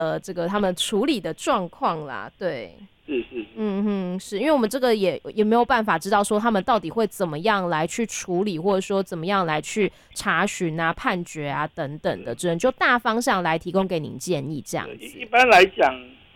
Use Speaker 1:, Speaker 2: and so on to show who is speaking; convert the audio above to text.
Speaker 1: 这个他们处理的状况啦，对。
Speaker 2: 是，
Speaker 1: 是因为我们这个也没有办法知道说他们到底会怎么样来去处理，或者说怎么样来去查询啊、判决啊等等的，只能就大方向来提供给您建议这样子。
Speaker 2: 一般来讲，